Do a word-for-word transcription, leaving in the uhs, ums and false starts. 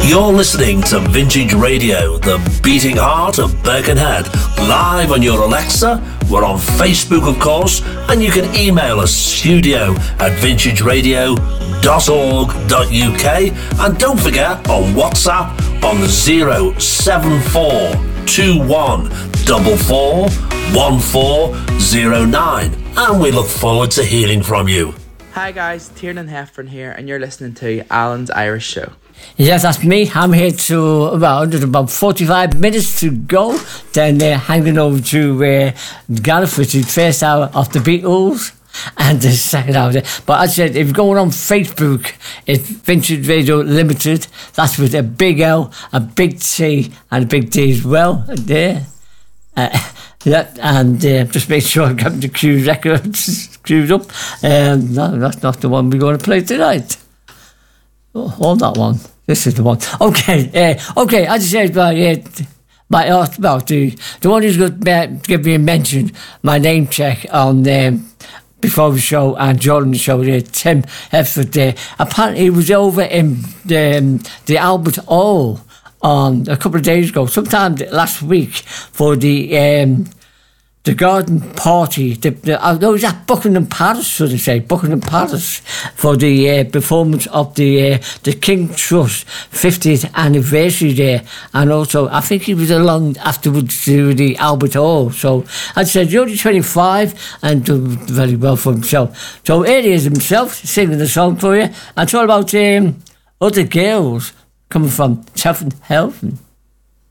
You're listening to Vintage Radio, the beating heart of Birkenhead, live on your Alexa. We're on Facebook, of course, and you can email us studio at vintage radio dot org dot U K. And don't forget, on WhatsApp on zero seven four two one four four one four zero nine. And we look forward to hearing from you. Hi guys, Tiernan Heffron here, and you're listening to Alan's Irish Show. Yes, that's me. I'm here to, well, there's about forty-five minutes to go. Then uh, hanging over to uh, Gareth, which is the first hour of the Beatles and the second hour. But as I said, if you're going on Facebook, it's Vintage Radio Limited. That's with a big L, a big T, and a big D as well. There. Uh, yeah, and uh, just make sure I got the Q records queued up. Um, no, that's not the one we're going to play tonight. Oh, hold that one. This is the one. Okay, uh, okay. As I said, uh, yeah, my uh, well, the the one who's going to give me a mention, my name check on um, before the show and during the show, uh, Tim Hefford there. Apparently, he was over in the, um, the Albert Hall on a couple of days ago, sometime last week, for the um, the garden party. The, the, I know it was at Buckingham Palace, should I say, Buckingham Palace, for the uh, performance of the uh, the King Trust fiftieth anniversary there. And also, I think he was along afterwards to the Albert Hall. So, as I said, you're only twenty-five and done very well for himself. So, here he is himself, singing the song for you. And it's all about um, other girls coming from Southern Helfen.